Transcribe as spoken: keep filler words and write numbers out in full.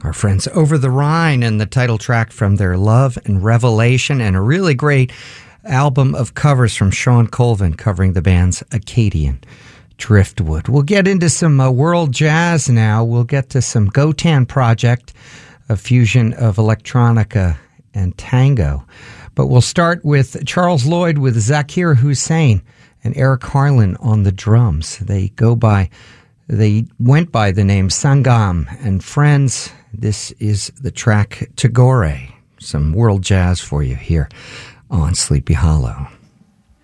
Our friends Over the Rhine, and the title track from their Love and Revelation, and a really great album of covers from Sean Colvin covering the band's Acadian Driftwood. We'll get into some uh, world jazz now. We'll get to some Gotan Project, a fusion of electronica and tango. But we'll start with Charles Lloyd with Zakir Hussain and Eric Harlan on the drums. They go by, they went by the name Sangam and Friends. This is the track Tagore. Some world jazz for you here on Sleepy Hollow.